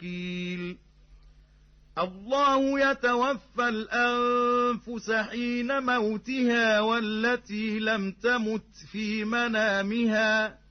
وكيل الله يتوفى الأنفس حين موتها والتي لم تمت في منامها